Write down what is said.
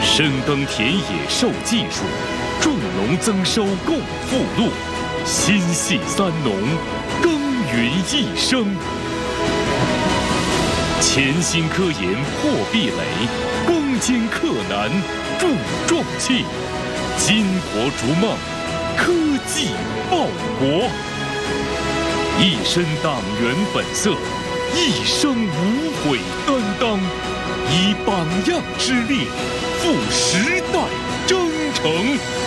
深耕田野授技术，种农增收共富禄，心系三农，耕耘一生。潜心科研破壁垒，攻坚克难铸壮气，巾帼逐梦，科技报国。一身党员本色，一生无悔担当，以榜样之力赴时代征程。